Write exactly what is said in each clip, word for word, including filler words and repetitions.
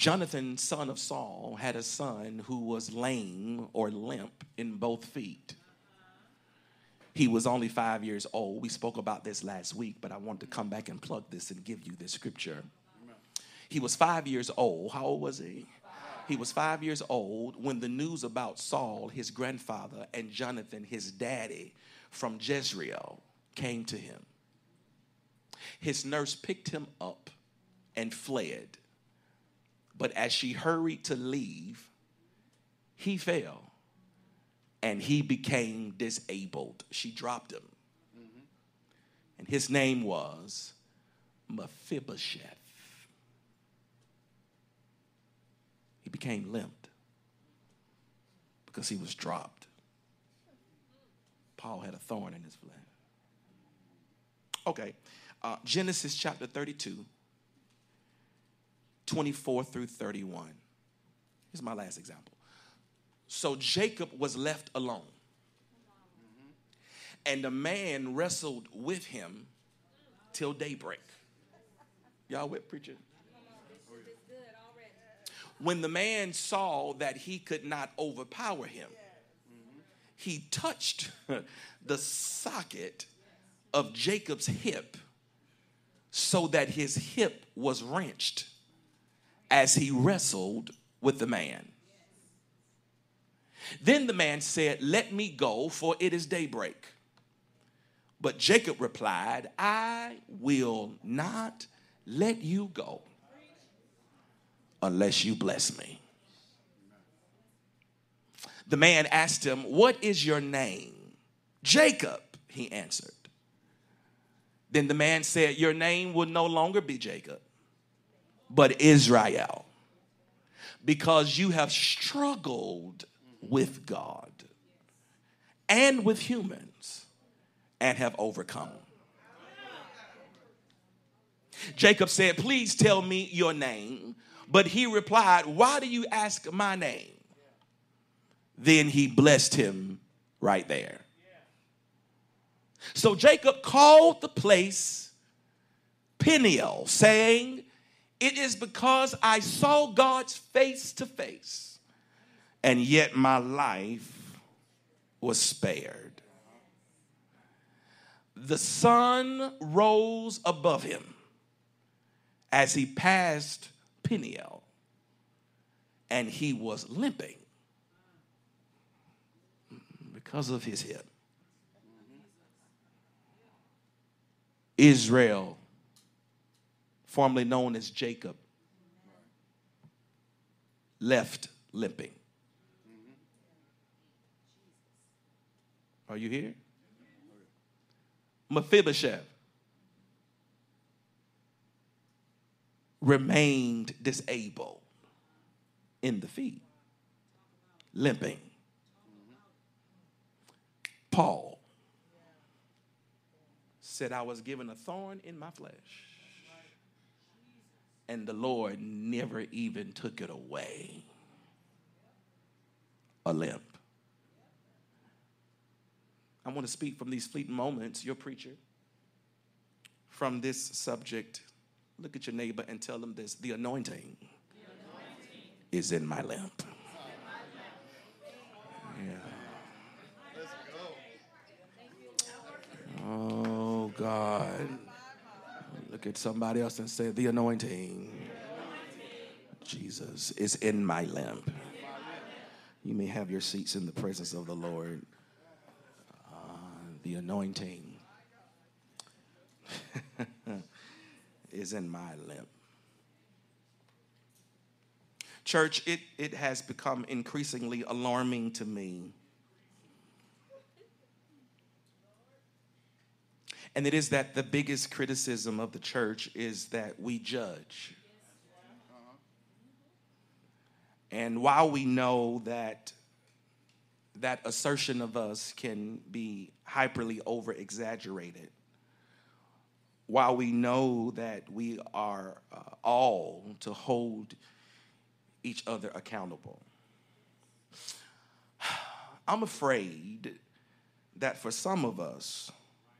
Jonathan, son of Saul, had a son who was lame or limp in both feet. He was only five years old. We spoke about this last week, but I want to come back and plug this and give you this scripture. He was five years old. How old was he? He was five years old when the news about Saul, his grandfather, and Jonathan, his daddy, from Jezreel came to him. His nurse picked him up and fled. But as she hurried to leave, he fell and he became disabled. She dropped him. Mm-hmm. And his name was Mephibosheth. He became limped because he was dropped. Paul had a thorn in his flesh. Okay, uh, Genesis chapter thirty-two, twenty-four through thirty-one. Here's my last example. So Jacob was left alone, and a man wrestled with him till daybreak. Y'all with preacher? When the man saw that he could not overpower him, he touched the socket of Jacob's hip so that his hip was wrenched as he wrestled with the man. Then the man said, "Let me go, for it is daybreak." But Jacob replied, "I will not let you go unless you bless me." The man asked him, "What is your name?" "Jacob," he answered. Then the man said, "Your name will no longer be Jacob, but Israel, because you have struggled with God and with humans and have overcome." Jacob said, "Please tell me your name." But he replied, "Why do you ask my name?" Then he blessed him right there. So Jacob called the place Peniel, saying, "It is because I saw God's face to face, and yet my life was spared." The sun rose above him as he passed Peniel, and he was limping because of his hip. Israel, formerly known as Jacob, left limping. Are you here? Mephibosheth remained disabled in the feet, limping. Paul said, "I was given a thorn in my flesh, and the Lord never even took it away." A limp. I want to speak from these fleeting moments, your preacher, from this subject. Look at your neighbor and tell them this: the anointing, the anointing is in my lamp. Yeah. Oh, God. Look at somebody else and say, the anointing, Jesus, is in my lamp. You may have your seats in the presence of the Lord. Uh, the anointing is in my lamp. Church, it, it has become increasingly alarming to me. And it is that the biggest criticism of the church is that we judge. And while we know that that assertion of us can be hyperly over-exaggerated, while we know that we are uh, all to hold each other accountable, I'm afraid that for some of us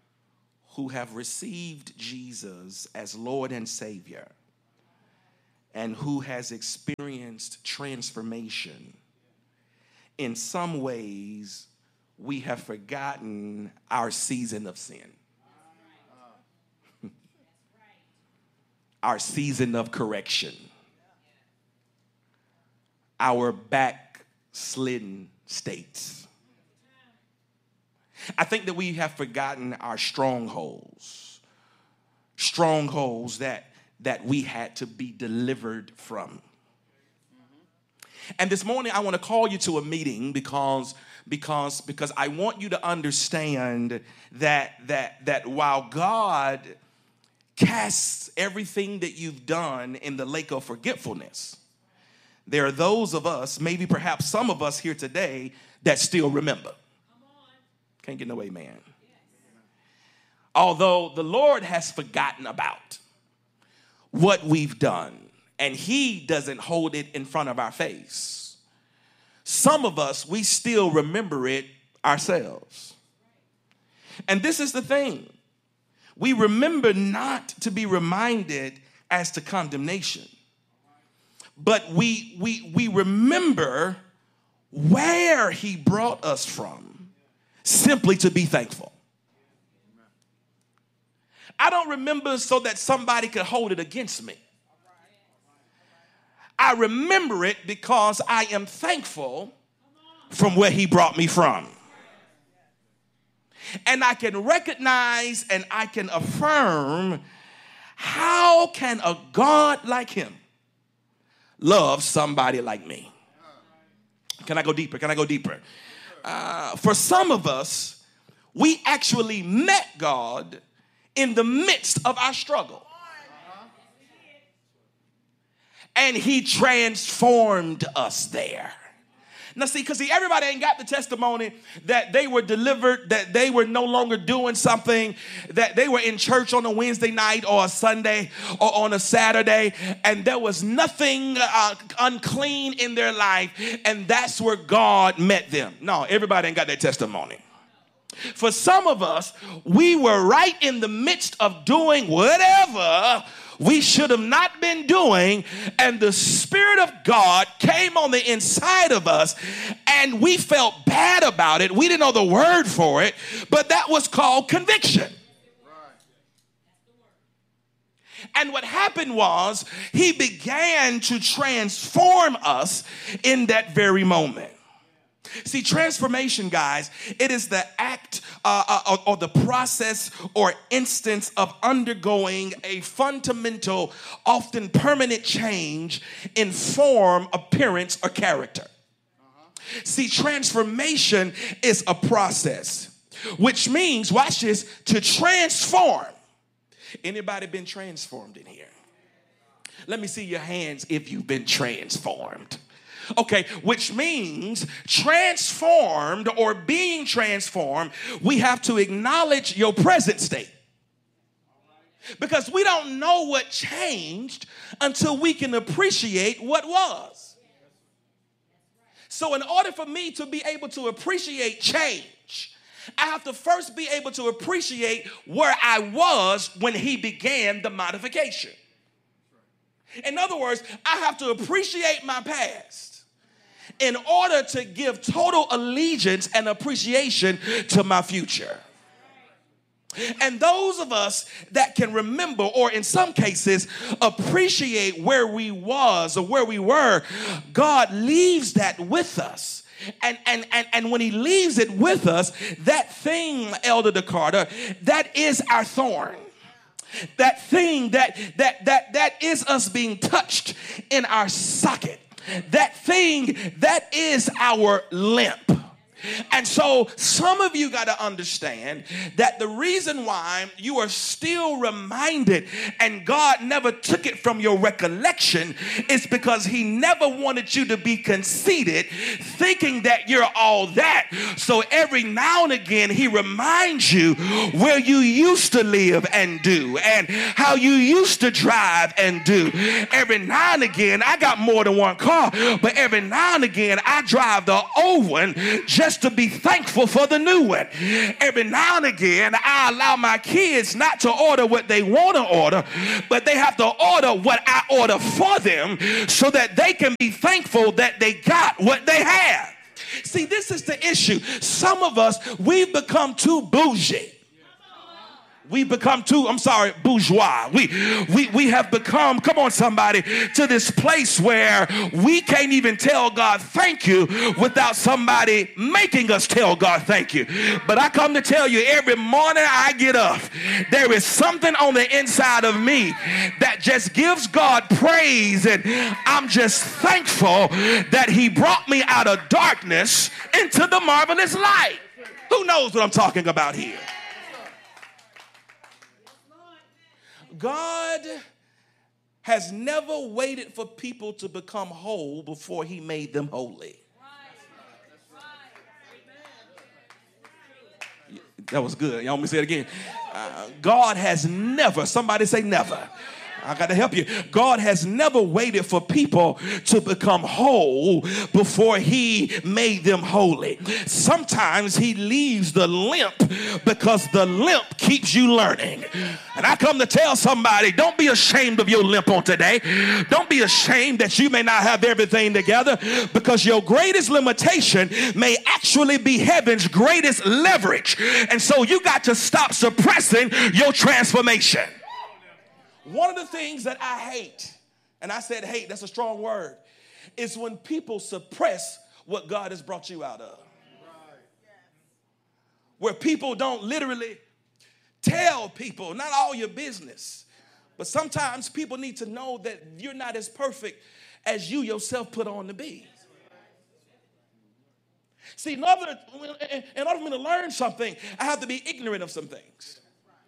who have received Jesus as Lord and Savior, and who has experienced transformation, in some ways, we have forgotten our season of sin. Our season of correction. Our backslidden states. I think that we have forgotten our strongholds. Strongholds that, that we had to be delivered from. And this morning I want to call you to a meeting because, because, because I want you to understand that, that, that while God casts everything that you've done in the lake of forgetfulness, there are those of us, maybe perhaps some of us here today, that still remember. Can't get no amen. Although the Lord has forgotten about what we've done, and he doesn't hold it in front of our face, some of us, we still remember it ourselves. And this is the thing. We remember not to be reminded as to condemnation, but we, we, we remember where he brought us from simply to be thankful. I don't remember so that somebody could hold it against me. I remember it because I am thankful from where he brought me from. And I can recognize and I can affirm, how can a God like him love somebody like me? Can I go deeper? Can I go deeper? Uh, for some of us, we actually met God in the midst of our struggle. And he transformed us there. Now see, because see, everybody ain't got the testimony that they were delivered, that they were no longer doing something, that they were in church on a Wednesday night or a Sunday or on a Saturday, and there was nothing uh, unclean in their life, and that's where God met them. No, everybody ain't got that testimony. For some of us, we were right in the midst of doing whatever we should have not been doing, and the Spirit of God came on the inside of us, and we felt bad about it. We didn't know the word for it, but that was called conviction. And what happened was, he began to transform us in that very moment. See, transformation, guys, it is the act uh, uh, or the process or instance of undergoing a fundamental, often permanent change in form, appearance, or character. Uh-huh. See, transformation is a process, which means, watch this, to transform. Anybody been transformed in here? Let me see your hands if you've been transformed. Okay, which means transformed or being transformed, we have to acknowledge your present state. Because we don't know what changed until we can appreciate what was. So in order for me to be able to appreciate change, I have to first be able to appreciate where I was when he began the modification. In other words, I have to appreciate my past in order to give total allegiance and appreciation to my future. And those of us that can remember, or in some cases appreciate where we was or where we were, God leaves that with us. And, and, and, and when he leaves it with us, that thing, Elder DeCarter, that is our thorn. That thing that, that, that, that is us being touched in our socket. That thing, that is our limp. And so some of you got to understand that the reason why you are still reminded and God never took it from your recollection is because he never wanted you to be conceited, thinking that you're all that. So every now and again, he reminds you where you used to live and do, and how you used to drive and do. Every now and again, I got more than one car, but every now and again, I drive the old one just just to be thankful for the new one. Every now and again, I allow my kids not to order what they want to order, but they have to order what I order for them so that they can be thankful that they got what they have. See, this is the issue. Some of us, we've become too bougie. We become too, I'm sorry, bourgeois. We, we, we have become, come on somebody, to this place where we can't even tell God thank you without somebody making us tell God thank you. But I come to tell you, every morning I get up, there is something on the inside of me that just gives God praise, and I'm just thankful that he brought me out of darkness into the marvelous light. Who knows what I'm talking about here? God has never waited for people to become whole before he made them holy. That was good. Y'all want me to say it again? Uh, God has never, somebody say never. I got to help you. God has never waited for people to become whole before he made them holy. Sometimes he leaves the limp because the limp keeps you learning. And I come to tell somebody, don't be ashamed of your limp on today. Don't be ashamed that you may not have everything together, because your greatest limitation may actually be heaven's greatest leverage. And so you got to stop suppressing your transformation. One of the things that I hate, and I said hate, that's a strong word, is when people suppress what God has brought you out of. Where people don't literally tell people, not all your business, but sometimes people need to know that you're not as perfect as you yourself put on to be. See, in order, in order for me to learn something, I have to be ignorant of some things.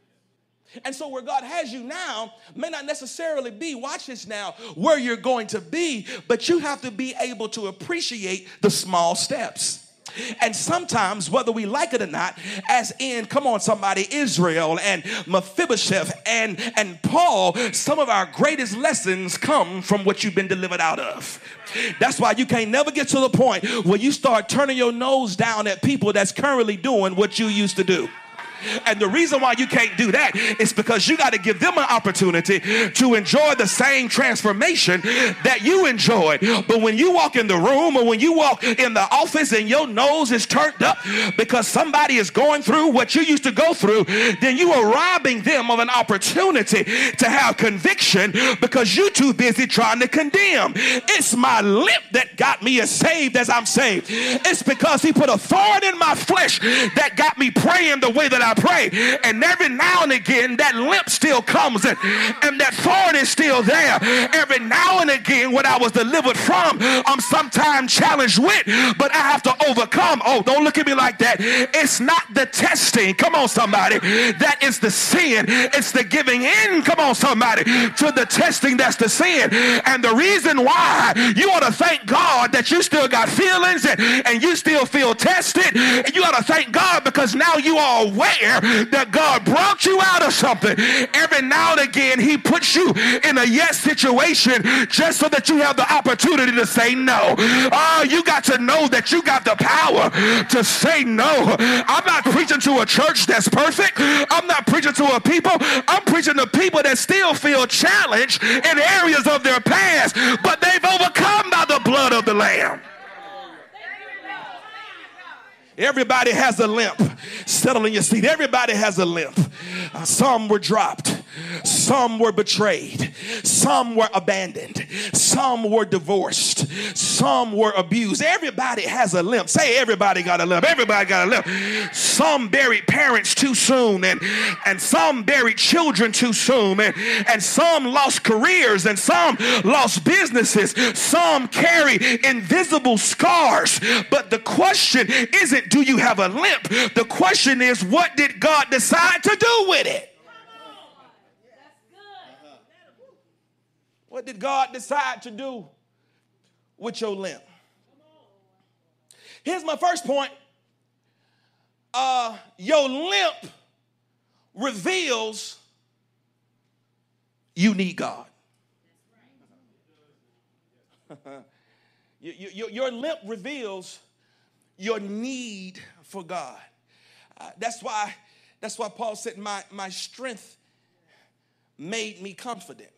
And so where God has you now may not necessarily be, watch this now, where you're going to be, but you have to be able to appreciate the small steps. And sometimes, whether we like it or not, as in, come on somebody, Israel and Mephibosheth and, and Paul, some of our greatest lessons come from what you've been delivered out of. That's why you can't never get to the point where you start turning your nose down at people that's currently doing what you used to do. And the reason why you can't do that is because you got to give them an opportunity to enjoy the same transformation that you enjoyed. But when you walk in the room or when you walk in the office and your nose is turned up because somebody is going through what you used to go through, then you are robbing them of an opportunity to have conviction because you're too busy trying to condemn. It's my lip that got me as saved as I'm saved. It's because he put a thorn in my flesh that got me praying the way that I I pray. And every now and again that limp still comes and, and that thorn is still there. Every now and again what I was delivered from, I'm sometimes challenged with, but I have to overcome. Oh, don't look at me like that. It's not the testing, come on somebody, that is the sin. It's the giving in, come on somebody, to the testing that's the sin. And the reason why you ought to thank God that you still got feelings and, and you still feel tested. And you ought to thank God because now you are aware that God brought you out of something. Every now and again he puts you in a yes situation just so that you have the opportunity to say no. Oh, you got to know that you got the power to say no. I'm not preaching to a church that's perfect. I'm not preaching to a people. I'm preaching to people that still feel challenged in areas of their past, but they've overcome by the blood of the Lamb. Everybody has a limp. Settle in your seat. Everybody has a limp. Uh, some were dropped. Some were betrayed. Some were abandoned. Some were divorced. Some were abused. Everybody has a limp. Say everybody got a limp. Everybody got a limp. Some buried parents too soon, and, and some buried children too soon, and, and some lost careers, and some lost businesses. Some carry invisible scars. But the question isn't, do you have a limp? The question is, what did God decide to do with it? What did God decide to do with your limp? Here's my first point. Uh, your limp reveals you need God. your, your, your limp reveals your need for God. Uh, that's why, that's why Paul said, my, my strength made me confident.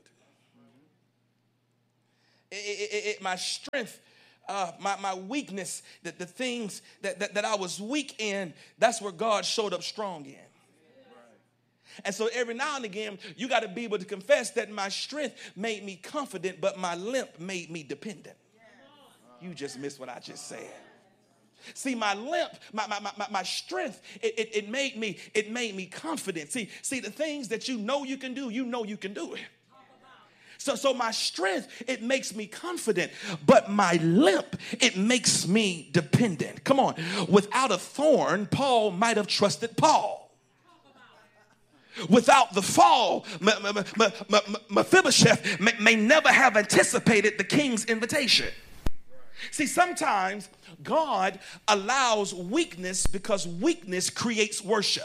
It, it, it, my strength, uh, my, my weakness, that the things that, that, that I was weak in, that's where God showed up strong in. And so every now and again, you got to be able to confess that my strength made me confident, but my limp made me dependent. You just missed what I just said. See, my limp, my, my, my, my strength, it, it, it made me, it made me confident. See, see, the things that you know you can do, you know you can do it. So, so my strength, it makes me confident, but my limp, it makes me dependent. Come on. Without a thorn, Paul might have trusted Paul. Without the fall, Mephibosheth may, may never have anticipated the king's invitation. See, sometimes God allows weakness because weakness creates worship.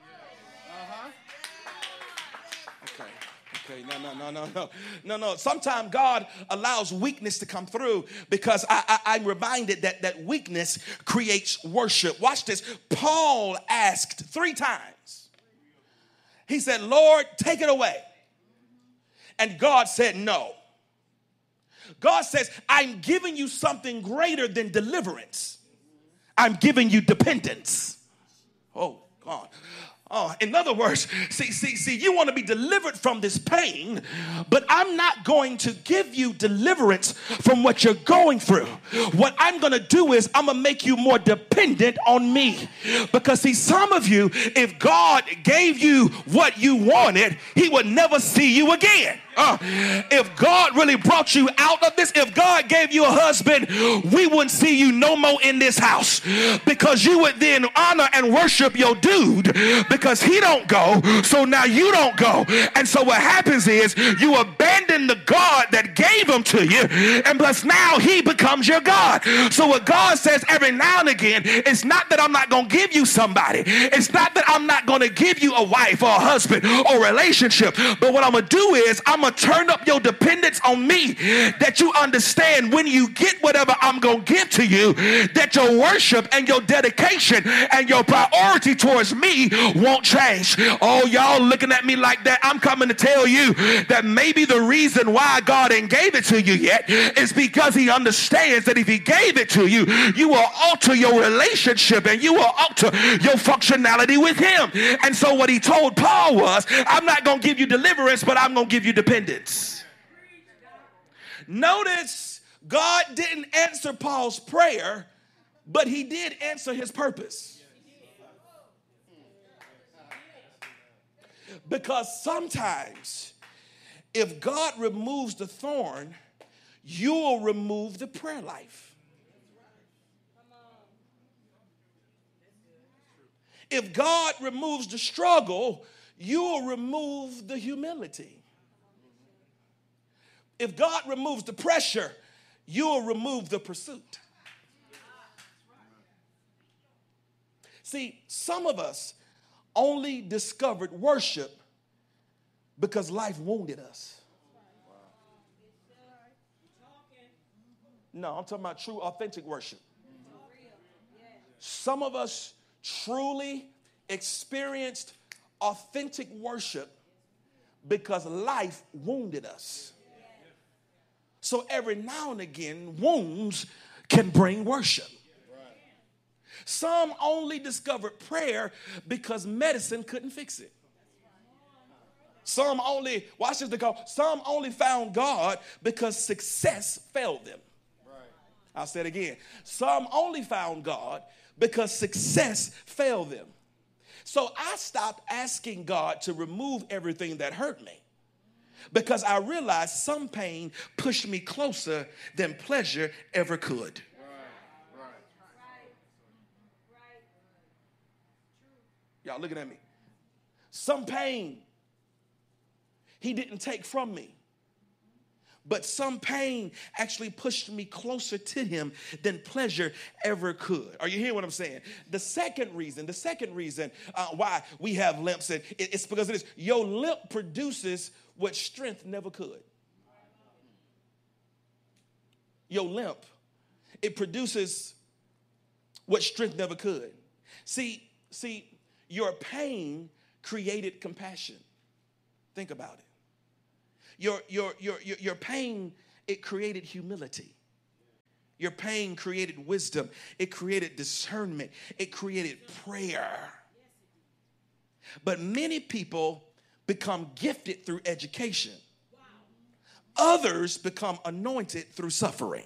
Okay, no, no, no, no, no, no, no. Sometimes God allows weakness to come through because I, I, I'm reminded that, that weakness creates worship. Watch this. Paul asked three times. He said, Lord, take it away. And God said, no. God says, I'm giving you something greater than deliverance. I'm giving you dependence. Oh, God. Oh, in other words, see, see, see, you want to be delivered from this pain, but I'm not going to give you deliverance from what you're going through. What I'm going to do is I'm going to make you more dependent on me. Because see, some of you, if God gave you what you wanted, he would never see you again. Uh, if God really brought you out of this, if God gave you a husband, we wouldn't see you no more in this house, because you would then honor and worship your dude because he don't go, so now you don't go. And so what happens is you abandon the God that gave him to you, and plus now he becomes your God. So what God says every now and again, it's not that I'm not going to give you somebody, it's not that I'm not going to give you a wife or a husband or a relationship, but what I'm going to do is I'm going to turn up your dependence on me, that you understand when you get whatever I'm going to give to you, that your worship and your dedication and your priority towards me won't change. Oh, y'all looking at me like that. I'm coming to tell you that maybe the reason why God ain't gave it to you yet is because he understands that if he gave it to you, you will alter your relationship and you will alter your functionality with him. And so what he told Paul was, I'm not going to give you deliverance, but I'm going to give you dependence. Notice God didn't answer Paul's prayer, but he did answer his purpose. Because sometimes if God removes the thorn, you'll remove the prayer life. If God removes the struggle, you'll remove the humility. If God removes the pressure, you'll remove the pursuit. See, some of us only discovered worship because life wounded us. No, I'm talking about true, authentic worship. Some of us truly experienced authentic worship because life wounded us. So every now and again, wounds can bring worship. Some only discovered prayer because medicine couldn't fix it. Some only, watch this, go. Some only found God because success failed them. I'll say it again. Some only found God because success failed them. So I stopped asking God to remove everything that hurt me, because I realized some pain pushed me closer than pleasure ever could. Y'all looking at me. Some pain he didn't take from me, but some pain actually pushed me closer to him than pleasure ever could. Are you hearing what I'm saying? The second reason, the second reason uh, why we have limps, and it's because of this. Your limp produces what strength never could. Your limp, it produces what strength never could. See, see, your pain created compassion. Think about it. Your, your, your, your, your pain, it created humility. Your pain created wisdom. It created discernment. It created prayer. But many people become gifted through education. Others become anointed through suffering.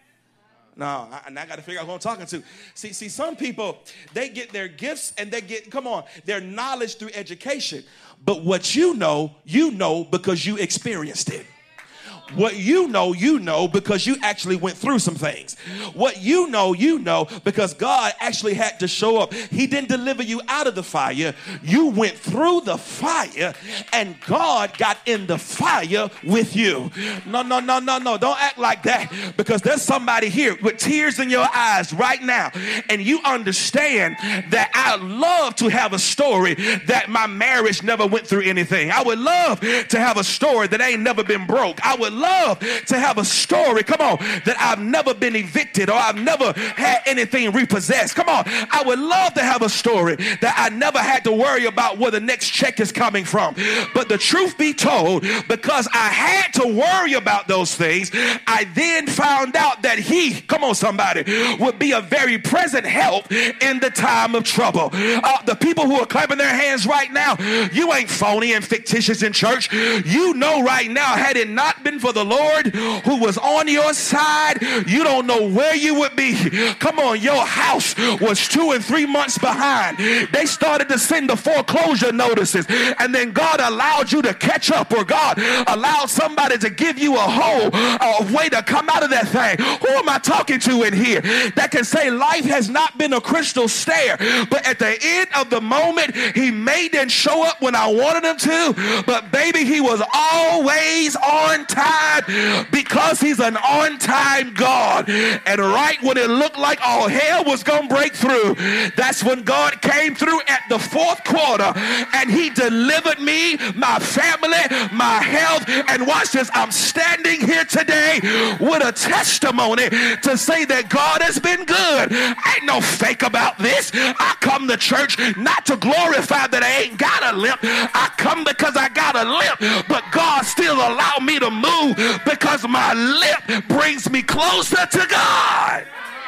No, I, I got to figure out who I'm talking to. See, see, some people, they get their gifts and they get, come on, their knowledge through education. But what you know, you know because you experienced it. What you know, you know because you actually went through some things. What you know, you know because God actually had to show up. He didn't deliver you out of the fire. You went through the fire and God got in the fire with you. No, no, no, no, no. Don't act like that, because there's somebody here with tears in your eyes right now, and you understand that I love to have a story that my marriage never went through anything. I would love to have a story that ain't never been broke. I would love to have a story, come on, that I've never been evicted or I've never had anything repossessed. Come on, I would love to have a story that I never had to worry about where the next check is coming from. But the truth be told, because I had to worry about those things, I then found out that he, come on somebody, would be a very present help in the time of trouble. Uh, the people who are clapping their hands right now, you ain't phony and fictitious in church. You know right now, had it not been for the Lord who was on your side, you don't know where you would be. Come on, your house was two and three months behind. They started to send the foreclosure notices, and then God allowed you to catch up, or God allowed somebody to give you a whole a way to come out of that thing. Who am I talking to in here that can say life has not been a crystal stair, but at the end of the moment, he may didn't show up when I wanted him to, but baby, he was always on time, because he's an on-time God. And right when it looked like all hell was going to break through, that's when God came through at the fourth quarter, and he delivered me, my family, my health, and watch this, I'm standing here today with a testimony to say that God has been good. Ain't no fake about this. I come to church not to glorify that I ain't got a limp. I come because I got a limp, but God still allowed me to move because my limp brings me closer to God.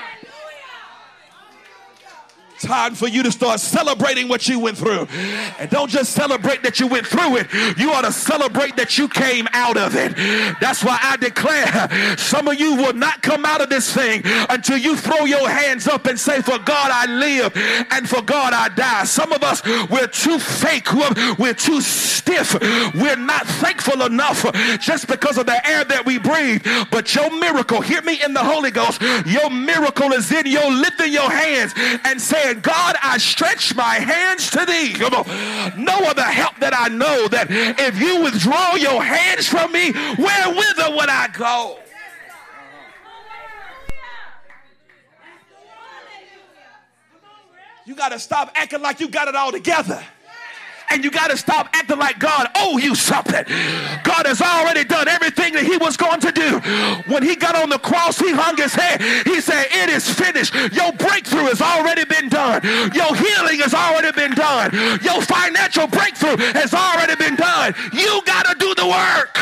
Time for you to start celebrating what you went through. And don't just celebrate that you went through it. You ought to celebrate that you came out of it. That's why I declare some of you will not come out of this thing until you throw your hands up and say, for God I live and for God I die. Some of us, we're too fake. We're, we're too stiff. We're not thankful enough just because of the air that we breathe. But your miracle, hear me in the Holy Ghost, your miracle is in your lifting your hands and saying, God, I stretch my hands to thee. Come on. No other help that I know, that if you withdraw your hands from me, wherewithher would I go? You got to stop acting like you got it all together. And you got to stop acting like God owe you something. God has already done everything that he was going to do. When he got on the cross, he hung his head. He said, it is finished. Your breakthrough has already been done. Your healing has already been done. Your financial breakthrough has already been done. You got to do the work.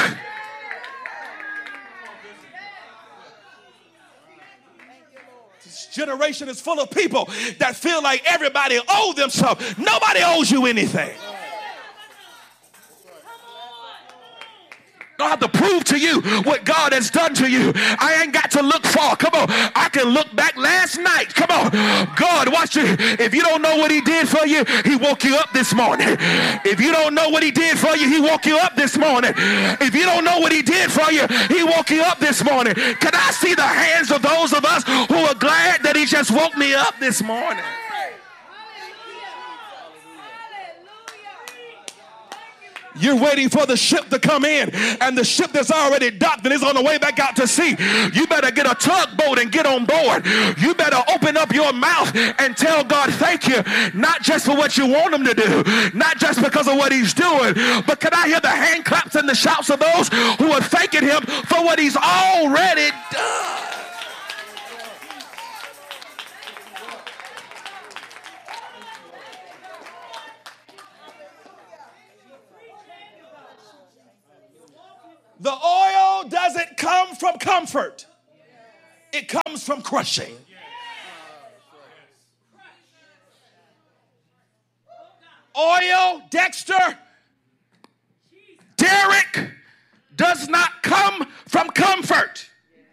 Generation is full of people that feel like everybody owes them something. Nobody owes you anything. I don't have to prove to you what God has done to you. I ain't got to look far. Come on. I can look back last night. Come on. God, watch it. If you don't know what he did for you, he woke you up this morning. If you don't know what he did for you, he woke you up this morning. If you don't know what he did for you, he woke you up this morning. Can I see the hands of those of us who are glad that he just woke me up this morning? You're waiting for the ship to come in, and the ship that's already docked and is on the way back out to sea. You better get a tugboat and get on board. You better open up your mouth and tell God thank you, not just for what you want him to do, not just because of what he's doing, but can I hear the hand claps and the shouts of those who are thanking him for what he's already done? comfort. It comes from crushing. Oil, Dexter, Derek does not come from comfort.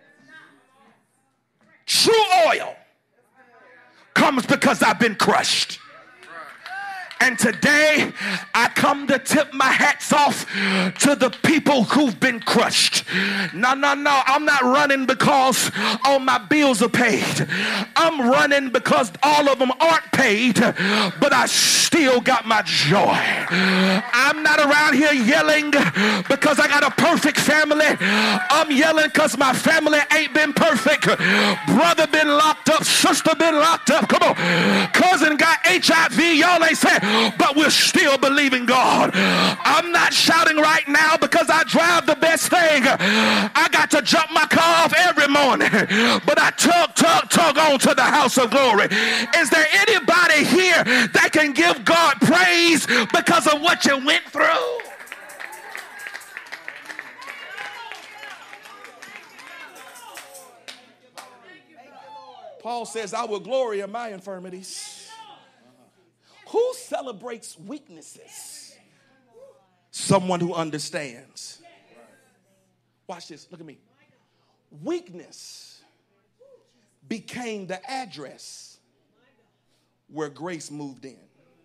True oil comes because I've been crushed. And today, I come to tip my hats off to the people who've been crushed. No, no, no. I'm not running because all my bills are paid. I'm running because all of them aren't paid, but I still got my joy. I'm not around here yelling because I got a perfect family. I'm yelling because my family ain't been perfect. Brother been locked up. Sister been locked up. Come on. Cousin got H I V. Y'all ain't saying, but we're still believing God. I'm not shouting right now because I drive the best thing. I got to jump my car off every morning, but I tug, tug, tug on to the house of glory. Is there anybody here that can give God praise because of what you went through? Paul says, I will glory in my infirmities. Who celebrates weaknesses? Someone who understands. Watch this. Look at me. Weakness became the address where grace moved in.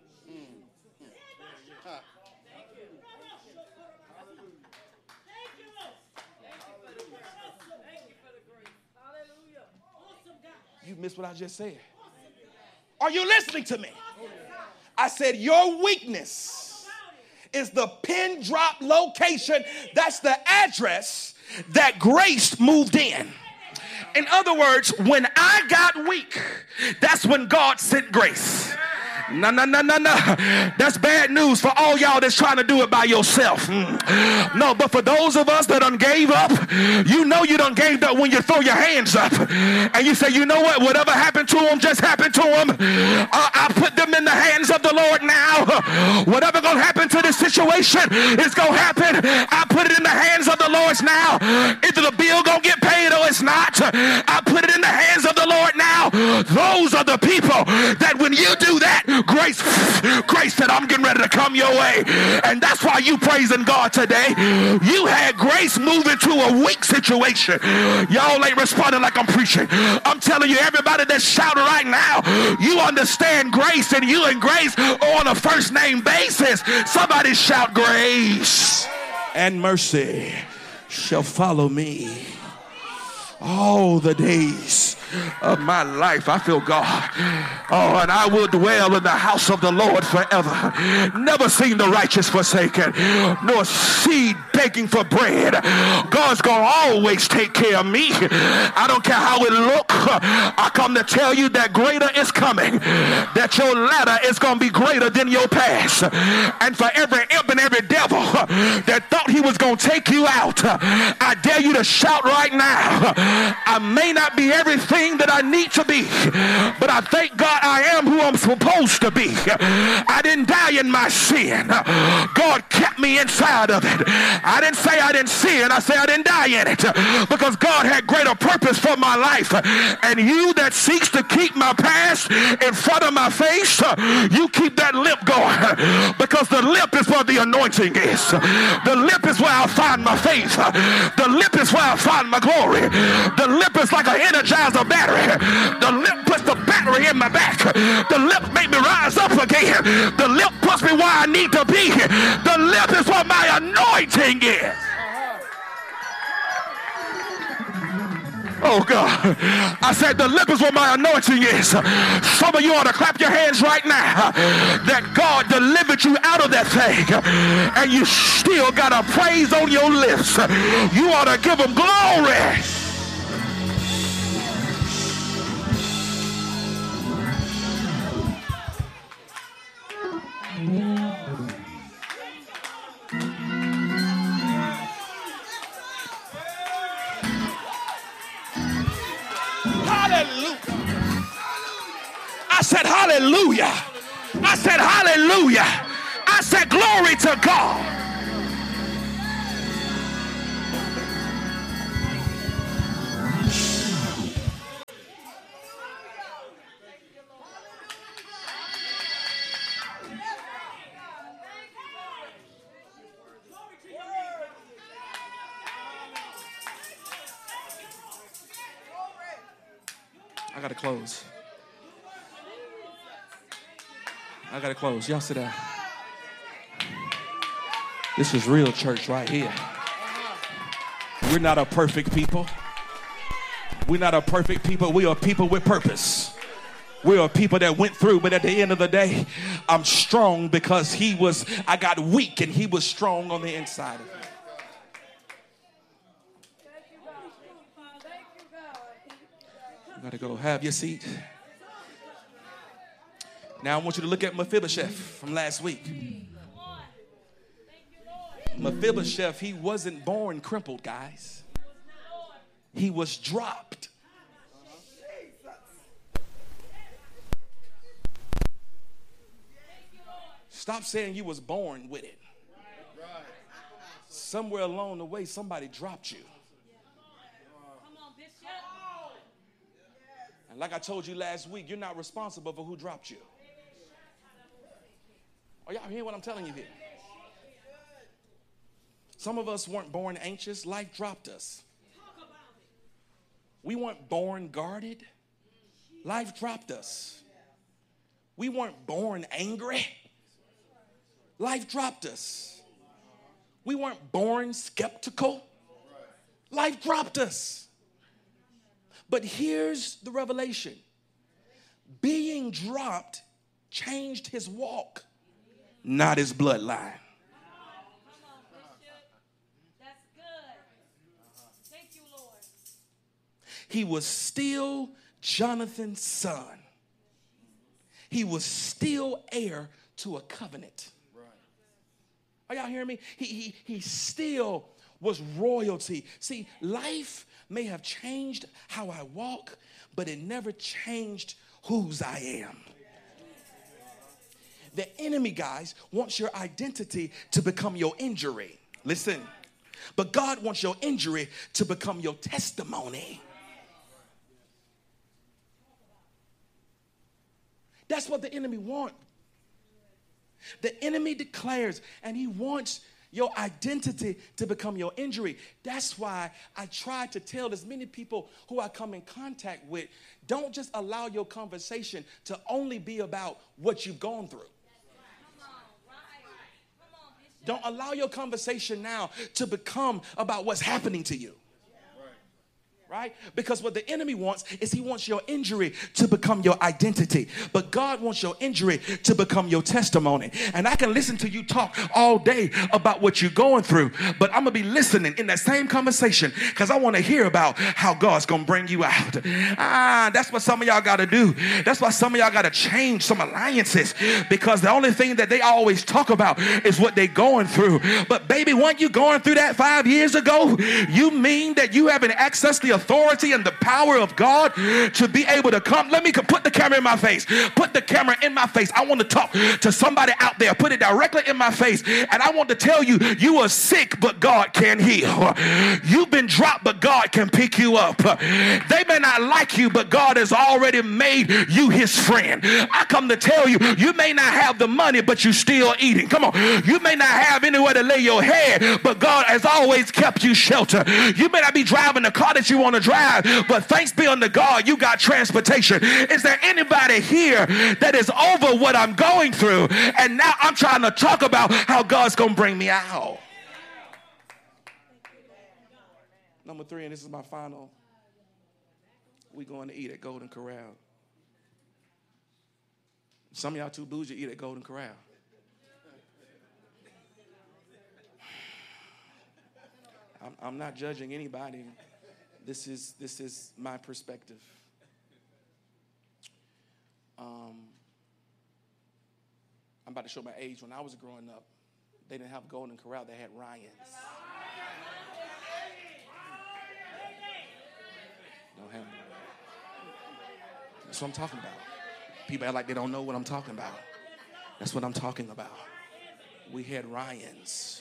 You missed what I just said. Are you listening to me? I said your weakness is the pin drop location. That's the address that grace moved in. In other words, when I got weak, that's when God sent grace. No, no, no, no, no. That's bad news for all y'all that's trying to do it by yourself. Mm. No, but for those of us that done gave up, you know you done gave up when you throw your hands up. And you say, you know what? Whatever happened to them just happened to them. Uh, I put them in the hands of the Lord now. Whatever going to happen to this situation is going to happen. I put it in the hands of the Lord now. Either the bill going to get paid or it's not. I put it in the hands of the Lord now. Those are the people that when you do that, Grace, grace said, I'm getting ready to come your way. And that's why you praising God today. You had grace move into a weak situation. Y'all ain't responding like I'm preaching. I'm telling you, everybody that's shouting right now, you understand grace, and you and grace are on a first name basis. Somebody shout, grace and mercy shall follow me all the days of my life. I feel God. Oh, and I will dwell in the house of the Lord forever. Never seen the righteous forsaken, nor seed begging for bread. God's gonna always take care of me. I don't care how it look. I come to tell you that greater is coming, that your latter is gonna be greater than your past. And for every imp and every devil that thought he was gonna take you out, I dare you to shout right now, I may not be everything that I need to be, but I thank God I am who I'm supposed to be. I didn't die in my sin. God kept me inside of it. I didn't say I didn't sin. I say I didn't die in it, because God had greater purpose for my life. And you that seeks to keep my past in front of my face, you keep that lip going, because the lip is where the anointing is. The lip is where I find my faith. The lip is where I find my glory. The lip is like an energizer battery. The lip puts the battery in my back. The lip make me rise up again. The lip puts me where I need to be. The lip is where my anointing is. Oh God, I said the lip is where my anointing is. Some of you ought to clap your hands right now that God delivered you out of that thing, and you still got a praise on your lips. You ought to give him glory. Hallelujah. I said hallelujah. I said hallelujah. I said glory to God. I got to close. I got to close. Y'all sit down. This is real church right here. We're not a perfect people. We're not a perfect people. We are people with purpose. We are people that went through, but at the end of the day, I'm strong because he was, I got weak and he was strong on the inside of me. You gotta go have your seat. Now I want you to look at Mephibosheth from last week. Mephibosheth, he wasn't born crippled, guys. He was dropped. Stop saying you was born with it. Somewhere along the way, somebody dropped you. And like I told you last week, you're not responsible for who dropped you. Are y'all hearing what I'm telling you here? Some of us weren't born anxious. Life dropped us. We weren't born guarded. Life dropped us. We weren't born angry. Life dropped us. We weren't born skeptical. Life dropped us. But here's the revelation. Being dropped changed his walk, not his bloodline. That's good. Thank you, Lord. He was still Jonathan's son. He was still heir to a covenant. Are y'all hearing me? He, he, he still was royalty. See, life may have changed how I walk, but it never changed whose I am. The enemy, guys, wants your identity to become your injury. Listen, but God wants your injury to become your testimony. That's what the enemy wants. The enemy declares, and he wants your identity to become your injury. That's why I try to tell as many people who I come in contact with, don't just allow your conversation to only be about what you've gone through. Don't allow your conversation now to become about what's happening to you. Right? Because what the enemy wants is he wants your injury to become your identity. But God wants your injury to become your testimony. And I can listen to you talk all day about what you're going through, but I'm going to be listening in that same conversation because I want to hear about how God's going to bring you out. Ah, that's what some of y'all got to do. That's why some of y'all got to change some alliances, because the only thing that they always talk about is what they're going through. But baby, weren't you going through that five years ago? You mean that you haven't accessed the authority and the power of God to be able to come? Let me put the camera in my face. Put the camera in my face. I want to talk to somebody out there. Put it directly in my face. And I want to tell you, you are sick, but God can heal. You've been dropped, but God can pick you up. They may not like you, but God has already made you his friend. I come to tell you, you may not have the money, but you're still eating. Come on. You may not have anywhere to lay your head, but God has always kept you shelter. You may not be driving the car that you want to drive, but thanks be unto God, you got transportation. Is there anybody here that is over what I'm going through, and now I'm trying to talk about how God's going to bring me out? Number three, and this is my final. We going to eat at Golden Corral. Some of y'all too bougie eat at Golden Corral. I'm, I'm not judging anybody. This is this is my perspective. Um, I'm about to show my age. When I was growing up, they didn't have Golden Corral. They had Ryan's. Don't have them. That's what I'm talking about. People act like they don't know what I'm talking about. That's what I'm talking about. We had Ryan's.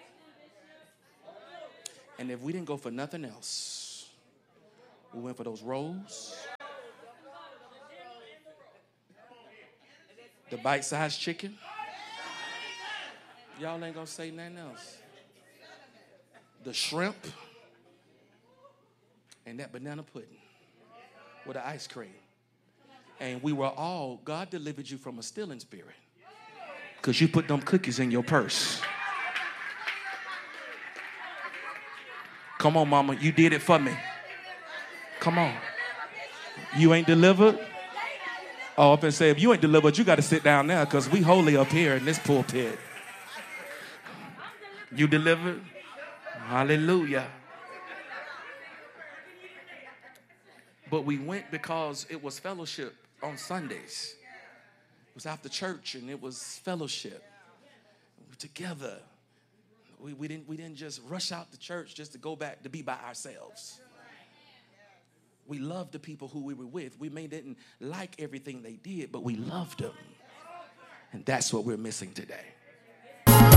And if we didn't go for nothing else, we went for those rolls, the bite-sized chicken. Y'all ain't gonna say nothing else. The shrimp and that banana pudding with the ice cream. And we were all, God delivered you from a stealing spirit. Because you put them cookies in your purse. Come on, mama. You did it for me. Come on. You ain't delivered? Oh, up and say, if you ain't delivered, you got to sit down now because we holy up here in this pulpit. You delivered? Hallelujah. But we went because it was fellowship on Sundays. It was after church and it was fellowship. We were together. We, we, didn't, we didn't just rush out to church just to go back to be by ourselves. We loved the people who we were with. We may didn't like everything they did, but we loved them. And that's what we're missing today.